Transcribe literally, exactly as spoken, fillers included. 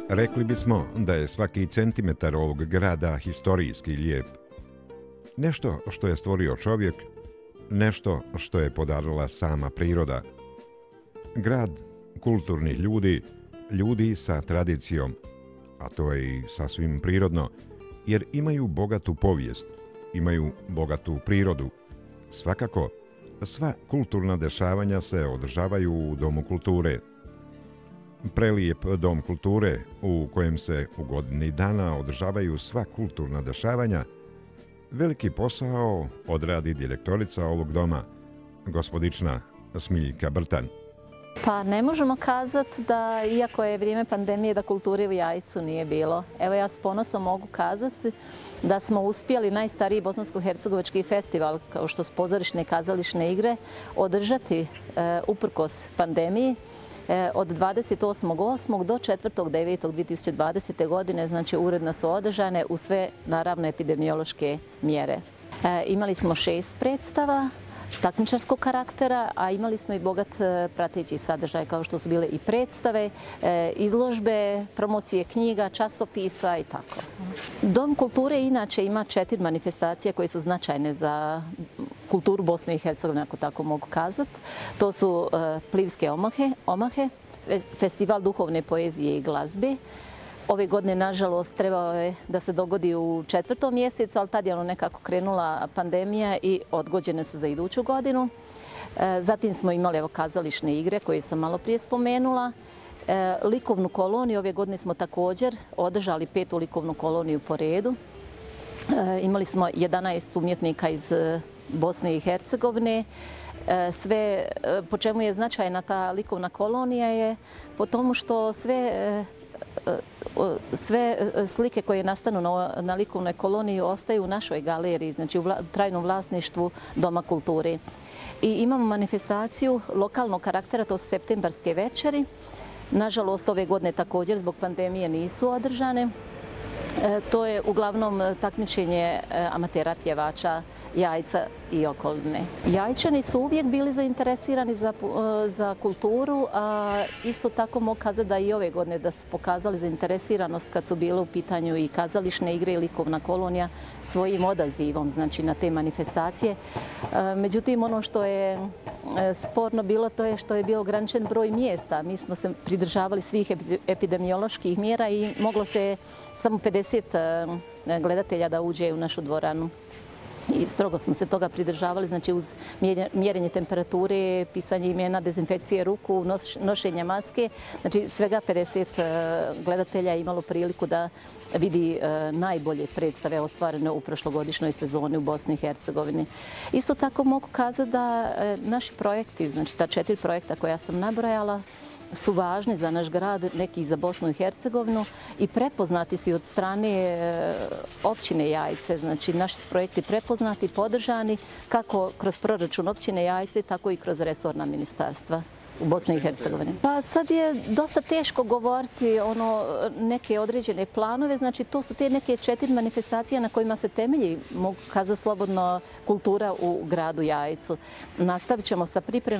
Rekli bismo da je svaki centimetar ovog grada historijski lijep. Nešto što je stvorio čovjek, nešto što je podarila sama priroda. Grad kulturnih ljudi, ljudi sa tradicijom, a to je i sasvim prirodno, jer imaju bogatu povijest, imaju bogatu prirodu. Svakako, sva kulturna dešavanja se održavaju u Domu kulture. Prelijep Dom kulture u kojem se u godini dana održavaju sva kulturna dešavanja, veliki posao odradi direktorica ovog doma, gospodična Smiljka Brtan. Pa ne možemo kazati da, iako je vrijeme pandemije, da kulture u Jajcu nije bilo. Evo ja s ponosom mogu kazati da smo uspjeli najstariji bosansko-hercegovački festival, kao što su pozorišne i kazališne igre, održati e, uprkos pandemiji e, od dvadeset osmog osmog do četvrtog devetog dvije tisuće dvadesete. godine, znači uredno su održane u sve, naravno, epidemiološke mjere. E, imali smo šest predstava takmičarskog karaktera, a imali smo i bogat prateći sadržaj, kao što su bile i predstave, izložbe, promocije knjiga, časopisa i tako. Dom kulture inače ima četiri manifestacije koje su značajne za kulturu Bosne i Hercegovine, ako tako mogu kazati. To su Plivske omahe, omahe, festival duhovne poezije i glazbe. Ove godine, nažalost, trebao je da se dogodi u četvrtom mjesecu, ali tad je ono nekako krenula pandemija i odgođene su za iduću godinu. Zatim smo imali evo, kazališne igre koje sam malo prije spomenula. Likovnu koloniju, ove godine smo također održali petu likovnu koloniju po redu. Imali smo jedanaest umjetnika iz Bosne i Hercegovine. Sve, po čemu je značajna ta likovna kolonija je po tomu što sve sve slike koje nastanu na, na likovnoj koloniji ostaju u našoj galeriji, znači u vla, trajnom vlasništvu Doma kulture. I imamo manifestaciju lokalnog karaktera, to su septembarske večeri. Nažalost, ove godine također zbog pandemije nisu održane. E, to je uglavnom takmičenje amatera pjevača Jajca i okoline. Jajčani su uvijek bili zainteresirani za, za kulturu, a isto tako mogu kazati da i ove godine da su pokazali zainteresiranost kad su bile u pitanju i kazališne igre i likovna kolonija svojim odazivom, znači na te manifestacije. Međutim, ono što je sporno bilo to je što je bio ograničen broj mjesta. Mi smo se pridržavali svih epidemioloških mjera i moglo se samo pedeset gledatelja da uđe u našu dvoranu. I strogo smo se toga pridržavali, znači uz mjerenje temperature, pisanje imena, dezinfekcije ruku, nošenje maske. Znači svega pedeset gledatelja je imalo priliku da vidi najbolje predstave ostvarene u prošlogodišnjoj sezoni u Bosni i Hercegovini. Isto tako mogu kazati da naši projekti, znači ta četiri projekta koja sam nabrojala, su važni za naš grad, neki za Bosnu i Hercegovinu i prepoznati su od strane općine Jajce. Znači, naši su projekti prepoznati, podržani kako kroz proračun općine Jajce, tako i kroz resorna ministarstva u Bosni i Hercegovini. Pa sad je dosta teško govoriti ono neke određene planove, znači to su te neke četiri manifestacije na kojima se temelji, mogu kazati slobodno, kultura u gradu Jajcu. Nastavit ćemo sa pripremom